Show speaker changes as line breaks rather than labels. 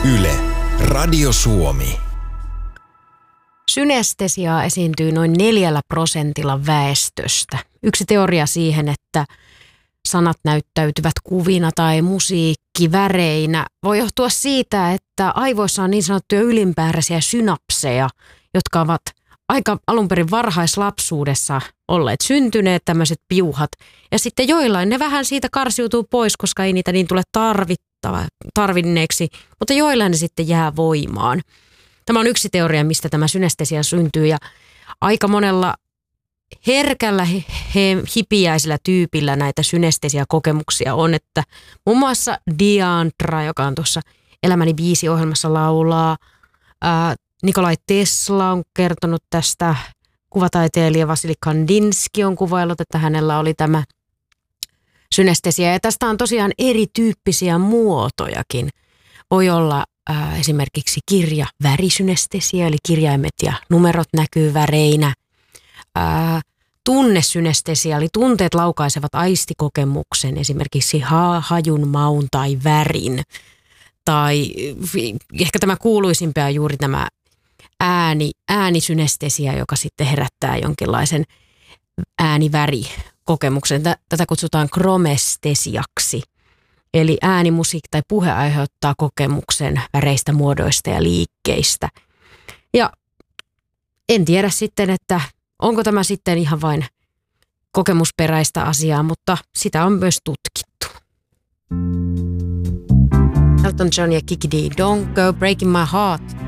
Yle, Radio Suomi.
Synestesiaa esiintyy noin 4% väestöstä. Yksi teoria siihen, että sanat näyttäytyvät kuvina tai musiikki väreinä, voi johtua siitä, että aivoissa on niin sanottuja ylimääräisiä synapseja, jotka ovat aika alunperin varhaislapsuudessa olleet syntyneet tämmöiset piuhat. Ja sitten joillain ne vähän siitä karsiutuu pois, koska ei niitä niin tule tarvinneeksi, mutta joillain ne sitten jää voimaan. Tämä on yksi teoria, mistä tämä synestesia syntyy, ja aika monella herkällä hipiäisellä tyypillä näitä synestesia-kokemuksia on, että muun muassa Diandra, joka on tuossa Elämäni biisi-ohjelmassa laulaa, Nikolai Tesla on kertonut tästä, kuvataiteilija Vasili Kandinsky on kuvaillut, että hänellä oli tämä synestesia, ja tästä on tosiaan erityyppisiä muotojakin. Voi olla esimerkiksi värisynestesia, eli kirjaimet ja numerot näkyy väreinä. Tunnesynestesia, eli tunteet laukaisevat aistikokemuksen, esimerkiksi hajun, maun tai värin. Tai ehkä tämä kuuluisimpia on juuri tämä äänisynestesia, joka sitten herättää jonkinlaisen äänivärikokemuksen. Tätä kutsutaan kromestesiaksi. Eli ääni, musiikki tai puhe aiheuttaa kokemuksen väreistä, muodoista ja liikkeistä. Ja en tiedä sitten, että onko tämä sitten ihan vain kokemusperäistä asiaa, mutta sitä on myös tutkittu. Elton John ja Kiki D, Don't Go Breaking My Heart.